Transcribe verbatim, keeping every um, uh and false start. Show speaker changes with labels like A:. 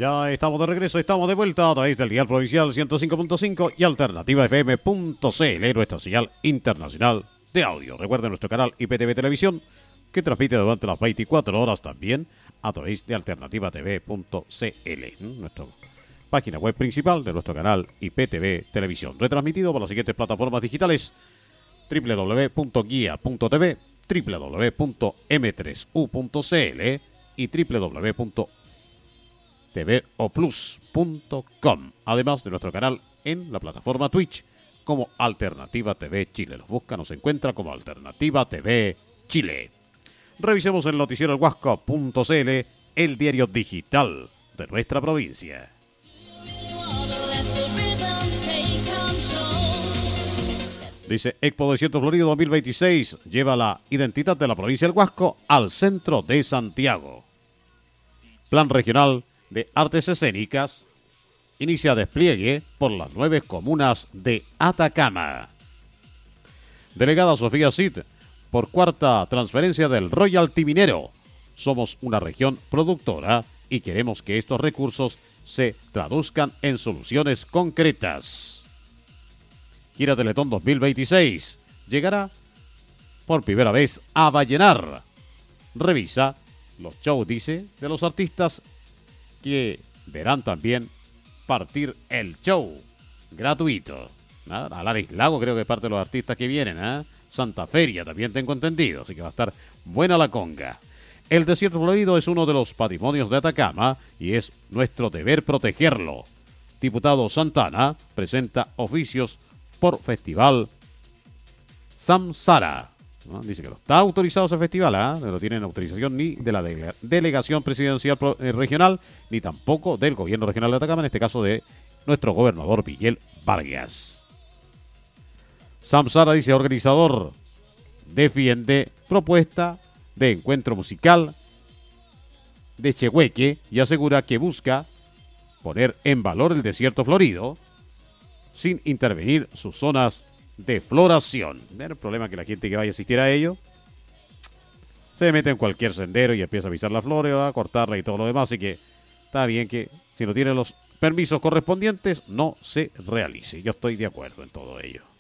A: Ya estamos de regreso, estamos de vuelta a través del dial provincial ciento cinco punto cinco y alternativa f m punto c l, nuestra señal internacional de audio. Recuerden nuestro canal I P T V Televisión, que transmite durante las veinticuatro horas también a través de alternativa t v punto c l, nuestra página web principal de nuestro canal I P T V Televisión, retransmitido por las siguientes plataformas digitales: w w w punto guia punto t v, w w w punto m tres u punto c l y w w w punto t v o plus punto com, además de nuestro canal en la plataforma Twitch como Alternativa T V Chile. Los busca, nos encuentra como Alternativa T V Chile. Revisemos el noticiero el huasco punto c l, el diario digital de nuestra provincia. Dice: Expo Desierto Florido dos mil veintiséis lleva la identidad de la provincia del Huasco al centro de Santiago. Plan regional de artes escénicas inicia despliegue por las nueve comunas de Atacama. Delegada Sofía Cid, por cuarta transferencia del royalty minero. Somos una región productora y queremos que estos recursos se traduzcan en soluciones concretas. Gira Teletón dos mil veintiséis llegará por primera vez a Vallenar. Revisa los shows, dice, de los artistas que verán también partir el show gratuito. ¿Ah? Alaris Lago creo que es parte de los artistas que vienen. ¿eh? Santa Feria también tengo entendido, así que va a estar buena la conga. El desierto florido es uno de los patrimonios de Atacama y es nuestro deber protegerlo. Diputado Santana presenta oficios por Festival Samsara. ¿No? Dice que no está autorizado ese festival, ¿eh? no tienen autorización ni de la dele delegación presidencial eh, regional, ni tampoco del gobierno regional de Atacama, en este caso de nuestro gobernador Miguel Vargas. Samsara, dice, organizador, defiende propuesta de encuentro musical de Chehueque y asegura que busca poner en valor el desierto florido sin intervenir sus zonas de floración. El problema es que la gente que vaya a asistir a ello se mete en cualquier sendero y empieza a pisar la flora, a cortarla y todo lo demás, así que está bien que si no tiene los permisos correspondientes no se realice. Yo estoy de acuerdo en todo ello.